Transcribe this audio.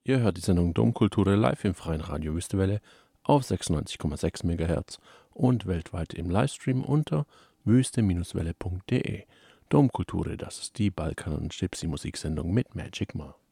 Ihr hört die Sendung Domkulture live im freien Radio Wüstewelle auf 96,6 MHz und weltweit im Livestream unter wüste-welle.de. Domkulture, das ist die Balkan- und Gypsy-Musiksendung mit Magic Ma.